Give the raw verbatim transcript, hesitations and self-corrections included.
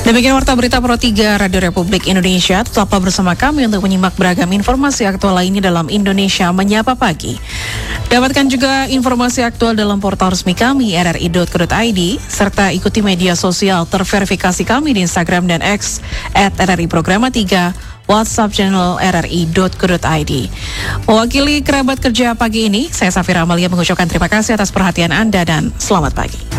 Demikian Warta Berita Pro tiga Radio Republik Indonesia. Tetaplah bersama kami untuk menyimak beragam informasi aktual lainnya dalam Indonesia Menyapa Pagi. Dapatkan juga informasi aktual dalam portal resmi kami r r i dot co dot i d serta ikuti media sosial terverifikasi kami di Instagram dan X at r r i programa tiga, WhatsApp channel r r i dot co dot i d. Mewakili kerabat kerja pagi ini, saya Safira Amalia mengucapkan terima kasih atas perhatian Anda dan selamat pagi.